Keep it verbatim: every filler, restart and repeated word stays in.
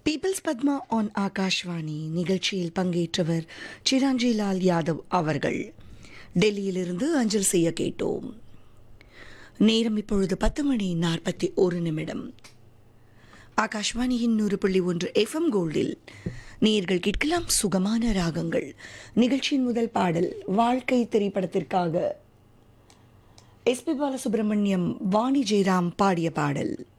Peoples Padma on Akashvani நிகழ்ச்சியில் பங்கேற்றவர் சிராஞ்சி லால் யாதவ் அவர்கள். டெல்லியிலிருந்து அஞ்சல் செய்ய கேட்டோம். நேரம் இப்பொழுது பத்து மணி நாற்பத்தி ஒரு நிமிடம். ஆகாஷ்வாணியின் நூறு புள்ளி ஒன்று எஃப்எம் கோல்டில் நேயர்கள் கேட்கலாம் சுகமான ராகங்கள். நிகழ்ச்சியின் முதல் பாடல் வாழ்க்கை திரைப்படத்திற்காக எஸ் பி பாலசுப்ரமணியம், வாணி ஜெயராம் பாடிய பாடல்.